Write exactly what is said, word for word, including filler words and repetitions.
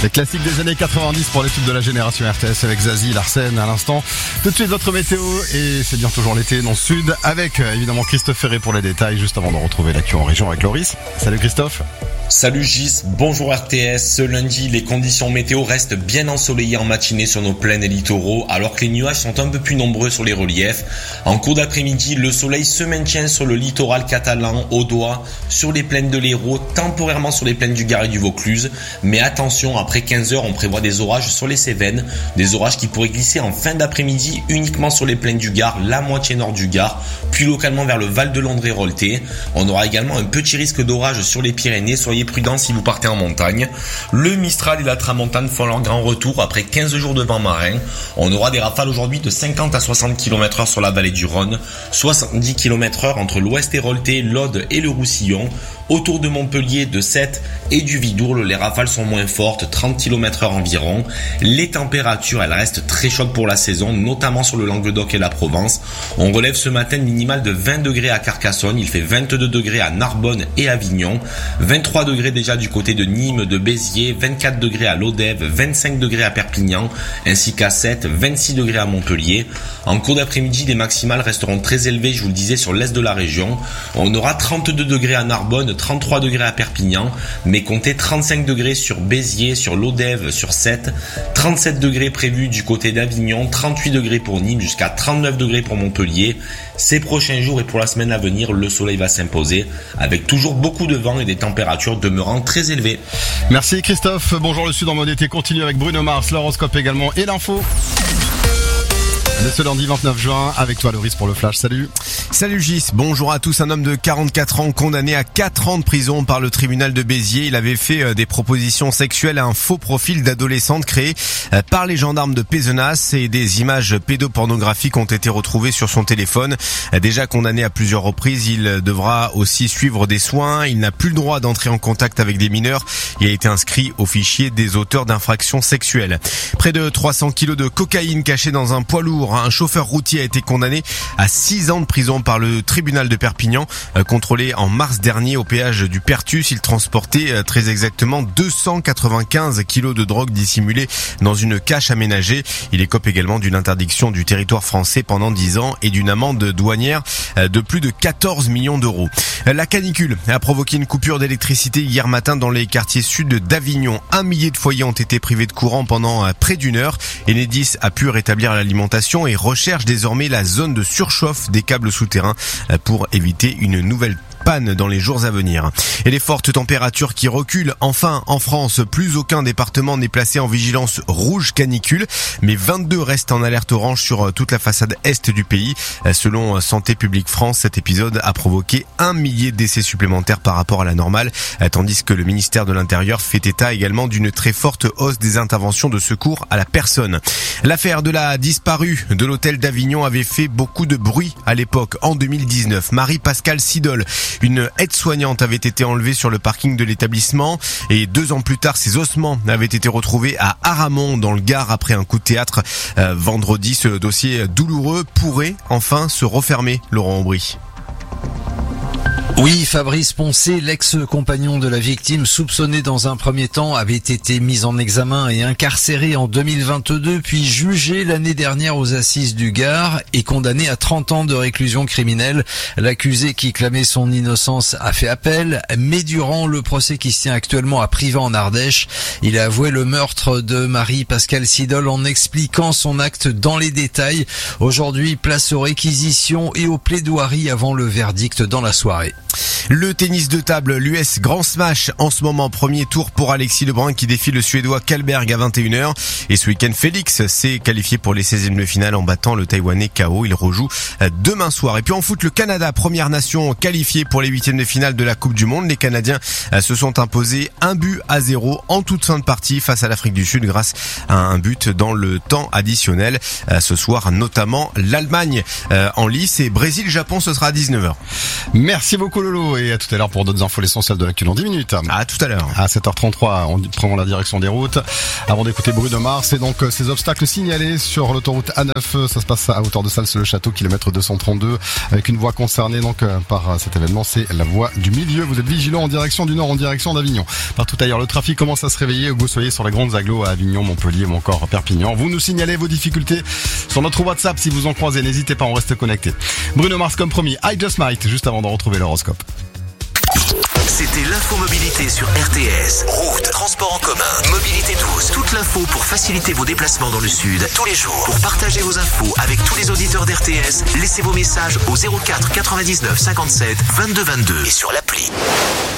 Les classiques des années quatre-vingt-dix pour les tubes de la génération R T S avec Zazie, Larsen à l'instant. Tout de suite votre météo et c'est bien toujours l'été dans le sud avec évidemment Christophe Ferré pour les détails juste avant de retrouver l'actu en région avec Loris. Salut Christophe. Salut Gis, bonjour R T S. Ce lundi, les conditions météo restent bien ensoleillées en matinée sur nos plaines et littoraux, alors que les nuages sont un peu plus nombreux sur les reliefs. En cours d'après-midi, le soleil se maintient sur le littoral catalan, audois, sur les plaines de l'Hérault, temporairement sur les plaines du Gard et du Vaucluse. Mais attention, après quinze heures, on prévoit des orages sur les Cévennes, des orages qui pourraient glisser en fin d'après-midi uniquement sur les plaines du Gard, la moitié nord du Gard, puis localement vers le Val de Londres et Rolté. On aura également un petit risque d'orage sur les Pyrénées, soyez prudents si vous partez en montagne. Le Mistral et la Tramontane font leur grand retour après quinze jours de vent marin. On aura des rafales aujourd'hui de cinquante à soixante kilomètres heure sur la vallée du Rhône, soixante-dix kilomètres heure entre l'Ouest et Rolté, l'Aude et le Roussillon. Autour de Montpellier, de Sète et du Vidourle, les rafales sont moins fortes, trente kilomètres heure environ. Les températures, elles restent très chaudes pour la saison, notamment sur le Languedoc et la Provence. On relève ce matin minimal de vingt degrés à Carcassonne, il fait vingt-deux degrés à Narbonne et Avignon, vingt-trois degrés déjà du côté de Nîmes, de Béziers, vingt-quatre degrés à Lodève, vingt-cinq degrés à Perpignan, ainsi qu'à Sète, vingt-six degrés à Montpellier. En cours d'après-midi, les maximales resteront très élevées, je vous le disais, sur l'est de la région. On aura trente-deux degrés à Narbonne, trente-trois degrés à Perpignan, mais comptez trente-cinq degrés sur Béziers, sur Lodève, sur Sète, trente-sept degrés prévus du côté d'Avignon, trente-huit degrés pour Nîmes, jusqu'à trente-neuf degrés pour Montpellier. Ces prochains jours et pour la semaine à venir, le soleil va s'imposer, avec toujours beaucoup de vent et des températures demeurant très élevées. Merci Christophe. Bonjour le Sud en mode été continue avec Bruno Mars, l'horoscope également et l'info. De ce lundi vingt-neuf juin, avec toi Loris pour le Flash, salut. Salut Gis, bonjour à tous. Un homme de quarante-quatre ans condamné à quatre ans de prison par le tribunal de Béziers. Il avait fait des propositions sexuelles à un faux profil d'adolescente créé par les gendarmes de Pézenas et des images pédopornographiques ont été retrouvées sur son téléphone. Déjà condamné à plusieurs reprises, il devra aussi suivre des soins. Il n'a plus le droit d'entrer en contact avec des mineurs. Il a été inscrit au fichier des auteurs d'infractions sexuelles. Près de trois cents kilos de cocaïne cachée dans un poids lourd. Un chauffeur routier a été condamné à six ans de prison par le tribunal de Perpignan. Contrôlé en mars dernier au péage du Pertus, il transportait très exactement deux cent quatre-vingt-quinze kilos de drogue dissimulée dans une cache aménagée. Il écope également d'une interdiction du territoire français pendant dix ans et d'une amende douanière de plus de quatorze millions d'euros. La canicule a provoqué une coupure d'électricité hier matin dans les quartiers sud d'Avignon. Un millier de foyers ont été privés de courant pendant près d'une heure. Enedis a pu rétablir l'alimentation et recherche désormais la zone de surchauffe des câbles souterrains pour éviter une nouvelle panne dans les jours à venir. Et les fortes températures qui reculent enfin en France. Plus aucun département n'est placé en vigilance rouge canicule, mais vingt-deux restent en alerte orange sur toute la façade est du pays. Selon Santé publique France, cet épisode a provoqué un millier de décès supplémentaires par rapport à la normale, tandis que le ministère de l'Intérieur fait état également d'une très forte hausse des interventions de secours à la personne. L'affaire de la disparue de l'hôtel d'Avignon avait fait beaucoup de bruit à l'époque. En deux mille dix-neuf, Marie-Pascale Sidol, une aide-soignante, avait été enlevée sur le parking de l'établissement et deux ans plus tard, ses ossements avaient été retrouvés à Aramon dans le Gard après un coup de théâtre. Euh, vendredi, ce dossier douloureux pourrait enfin se refermer, Laurent Aubry. Oui, Fabrice Poncé, l'ex-compagnon de la victime, soupçonné dans un premier temps, avait été mis en examen et incarcéré en deux mille vingt-deux, puis jugé l'année dernière aux assises du Gard et condamné à trente ans de réclusion criminelle. L'accusé qui clamait son innocence a fait appel, mais durant le procès qui se tient actuellement à Privas en Ardèche, il a avoué le meurtre de Marie-Pascale Sidol en expliquant son acte dans les détails. Aujourd'hui, place aux réquisitions et aux plaidoiries avant le verdict dans la soirée. Le tennis de table, l'U S Grand Smash, en ce moment premier tour pour Alexis Lebrun qui défie le Suédois Kallberg à vingt et une heures. Et ce week-end, Félix s'est qualifié pour les seizièmes de finale en battant le Taïwanais K O. Il rejoue demain soir. Et puis en foot, le Canada, première nation qualifiée pour les huitièmes de finale de la Coupe du Monde. Les Canadiens se sont imposés un but à zéro en toute fin de partie face à l'Afrique du Sud grâce à un but dans le temps additionnel. Ce soir, notamment l'Allemagne en lice et Brésil-Japon, ce sera à dix-neuf heures. Merci beaucoup. Lolo et à tout à l'heure pour d'autres infos, l'essentiel de l'actu dans dix minutes. À tout à l'heure. À sept heures trente-trois, on prend la direction des routes. Avant d'écouter Bruno Mars, et donc ces obstacles signalés sur l'autoroute A neuf, ça se passe à hauteur de Salses-le-Château, kilomètre deux cent trente-deux, avec une voie concernée donc par cet événement, c'est la voie du milieu. Vous êtes vigilants en direction du nord, en direction d'Avignon. Partout ailleurs, le trafic commence à se réveiller, que vous soyez sur les grandes agglos à Avignon, Montpellier ou encore Perpignan. Vous nous signalez vos difficultés sur notre WhatsApp si vous en croisez, n'hésitez pas, on reste connecté. Bruno Mars comme promis, I Just Might, juste avant de retrouver l'horoscope. C'était l'infomobilité sur R T S. Route, transport en commun, mobilité douce. Toute l'info pour faciliter vos déplacements dans le sud tous les jours. Pour partager vos infos avec tous les auditeurs d'R T S, laissez vos messages au zéro quatre quatre-vingt-dix-neuf cinquante-sept vingt-deux vingt-deux et sur l'appli.